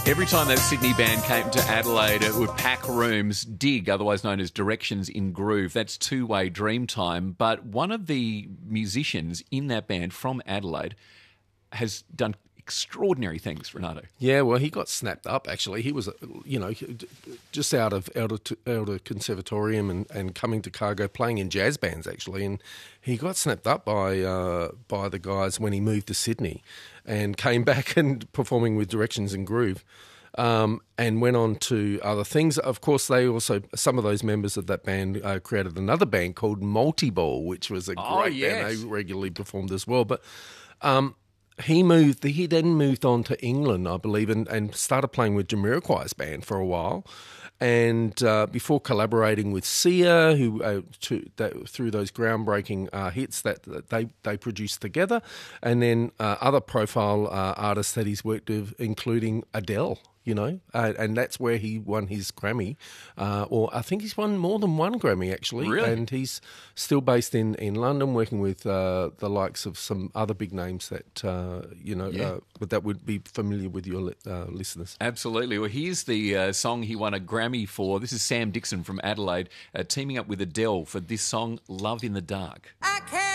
Every time that Sydney band came to Adelaide, it would pack rooms. Dig, otherwise known as Directions in Groove, that's two-way Dreamtime. But one of the musicians in that band from Adelaide has done extraordinary things, Renato. Yeah, well, he got snapped up, actually. He was, just out of Elder Conservatorium and coming to Cargo, playing in jazz bands, actually. And he got snapped up by the guys when he moved to Sydney and came back and performing with Directions in Groove. And went on to other things. Of course, some of those members of that band created another band called Multiball, which was a great band. They regularly performed as well. But he then moved on to England, I believe, and started playing with Jamiroquai's band for a while. And before collaborating with Sia, who through those groundbreaking hits that they produced together, and then other profile artists that he's worked with, including Adele. And that's where he won his Grammy, or I think he's won more than one Grammy, actually. Really? And he's still based in London, working with the likes of some other big names that, that would be familiar with your listeners. Absolutely. Well, here's the song he won a Grammy for. This is Sam Dixon from Adelaide, teaming up with Adele for this song, Love in the Dark. I can't